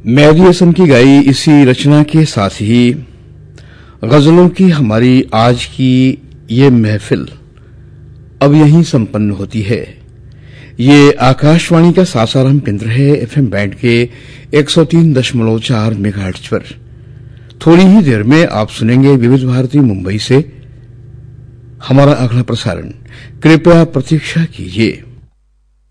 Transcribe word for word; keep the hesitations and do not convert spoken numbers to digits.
मेहदी हसन की गाई इसी रचना के साथ ही गजलों की हमारी आज की ये महफिल अब यहीं संपन्न होती है। ये आकाशवाणी का सासाराम केंद्र है, एफएम बैंड के एक सौ तीन दशमलव चार मेगाहर्ट्ज पर। थोड़ी ही देर में आप सुनेंगे विविध भारती मुंबई से हमारा अगला प्रसारण। कृपया प्रतीक्षा कीजिए।